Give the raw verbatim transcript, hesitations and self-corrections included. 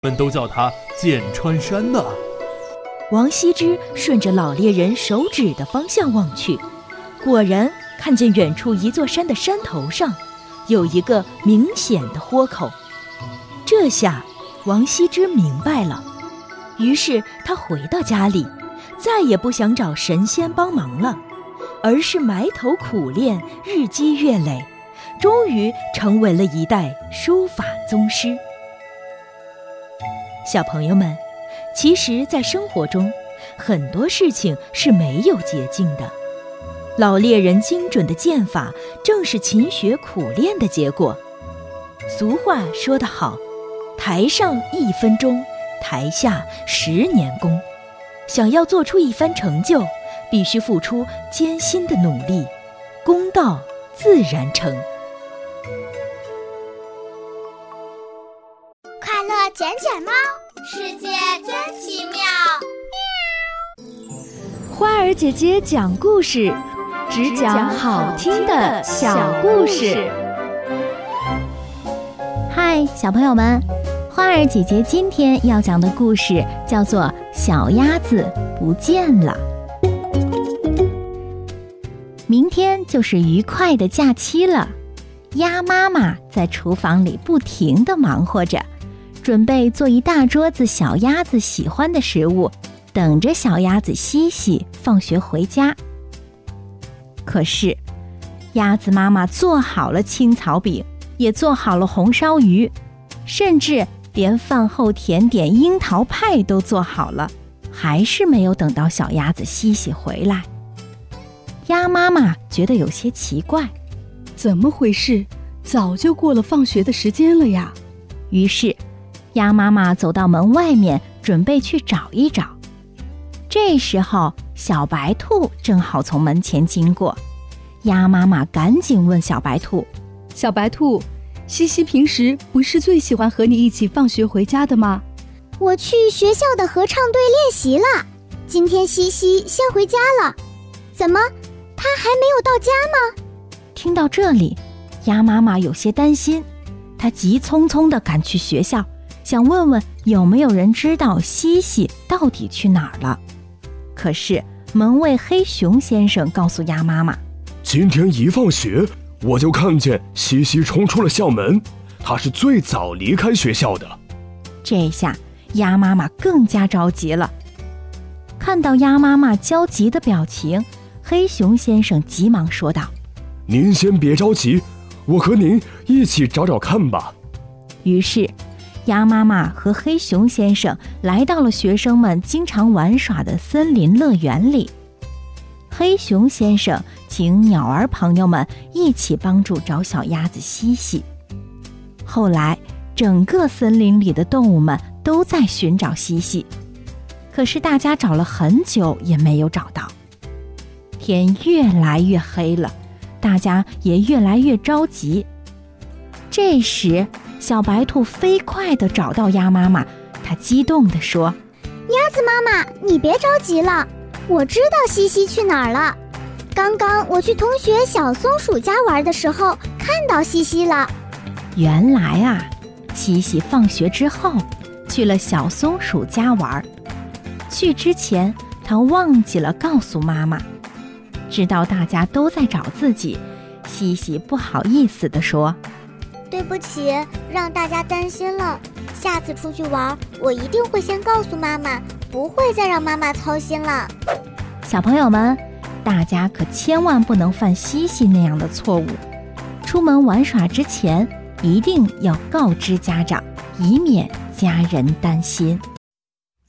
们都叫它剑川山呢。 王羲之顺着老猎人手指的方向望去，果然看见远处一座山的山头上有一个明显的豁口。这下王羲之明白了，于是他回到家里，再也不想找神仙帮忙了，而是埋头苦练，日积月累，终于成为了一代书法宗师。小朋友们，其实在生活中，很多事情是没有捷径的。老猎人精准的剑法，正是勤学苦练的结果。俗话说得好，台上一分钟，台下十年功。想要做出一番成就，必须付出艰辛的努力，功到自然成。 快乐捡捡猫，世界真奇妙。 花儿姐姐讲故事，只讲好听的小故事。 嗨，小朋友们，花儿姐姐今天要讲的故事叫做《小鸭子不见了》。明天就是愉快的假期了，鸭妈妈在厨房里不停地忙活着，准备做一大桌子小鸭子喜欢的食物，等着小鸭子西西放学回家。可是鸭子妈妈做好了青草饼，也做好了红烧鱼，甚至连饭后甜点樱桃派都做好了，还是没有等到小鸭子西西回来。鸭妈妈觉得有些奇怪， 怎么回事？早就过了放学的时间了呀。 于是鸭妈妈走到门外面，准备去找一找。这时候小白兔正好从门前经过，鸭妈妈赶紧问小白兔： 小白兔，西西平时不是最喜欢和你一起放学回家的吗？ 我去学校的合唱队练习了，今天西西先回家了。怎么，他还没有到家吗？ 听到这里，鸭妈妈有些担心，她急匆匆地赶去学校，想问问有没有人知道西西到底去哪儿了。可是门卫黑熊先生告诉鸭妈妈， 今天一放学，我就看见西西冲出了校门，她是最早离开学校的。 这下鸭妈妈更加着急了。看到鸭妈妈焦急的表情，黑熊先生急忙说道： 您先别着急，我和您一起找找看吧。 于是鸭妈妈和黑熊先生来到了学生们经常玩耍的森林乐园里。黑熊先生请鸟儿朋友们一起帮助找小鸭子西西。后来整个森林里的动物们都在寻找西西，可是大家找了很久也没有找到。天越来越黑了，大家也越来越着急。这时小白兔飞快地找到鸭妈妈，它激动地说： 鸭子妈妈，你别着急了，我知道西西去哪儿了。刚刚我去同学小松鼠家玩的时候，看到西西了。 原来啊，西西放学之后去了小松鼠家玩，去之前他忘记了告诉妈妈。知道大家都在找自己，西西不好意思地说： 对不起，让大家担心了。下次出去玩，我一定会先告诉妈妈，不会再让妈妈操心了。 小朋友们，大家可千万不能犯西西那样的错误。出门玩耍之前，一定要告知家长，以免家人担心。